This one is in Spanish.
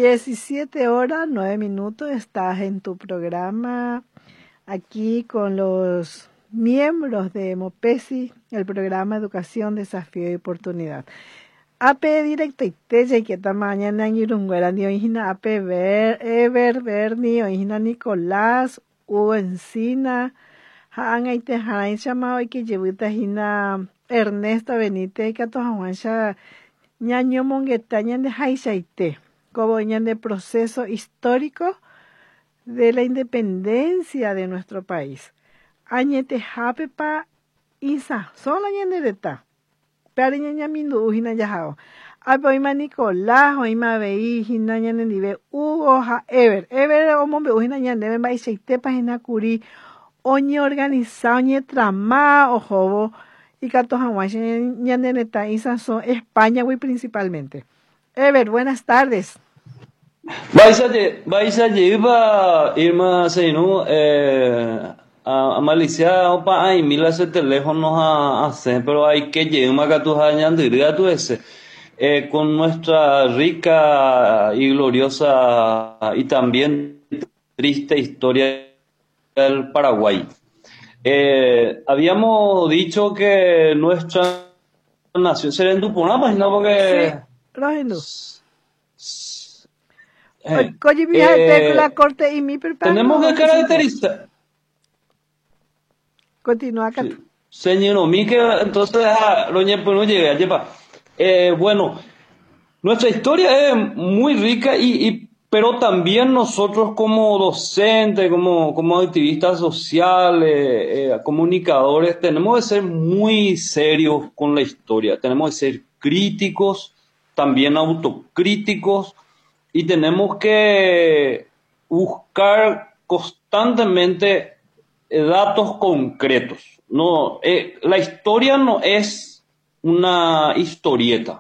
17:09, estás en tu programa aquí con los miembros de Mopesi, el programa Educación, Desafío y Oportunidad. AP directo y que mañana en Irunguerani oína AP Ever Berni oína Nicolás U Encina Hanga ite hain llamado y que llevuta hina Ernesto Benítez que toja ñaño monguetaña de Haisaite como de proceso histórico de la independencia de nuestro país. Añete japepa isa solo ñande de ta. Pero ñaña mindu ujina yajao. Apoima Nicolás, oima veí, hina ñande nive Hugo ha Ever omombe ujina ñande me Haisaite página curi oñe organizado oñe trama ojobo y cato hawashi ñande neta isa son España muy principalmente. Ever, buenas tardes. Vais a llevar Irma Seinu a Malicia opa ay mila ese teléfono a hacer pero hay que llevar a tu añandiría tu ese con nuestra rica y gloriosa y también triste historia del Paraguay. Habíamos dicho que nuestra nación será en Tupuna, pues no porque Sí, Rohindu. La corte y mi tenemos que caracterizar. Continúa acá. Sí. Señor, que entonces no lleva. Bueno, nuestra historia es muy rica pero también nosotros como docentes, como activistas sociales, comunicadores, tenemos que ser muy serios con la historia. Tenemos que ser críticos, también autocríticos, y tenemos que buscar constantemente datos concretos. No, la historia no es una historieta.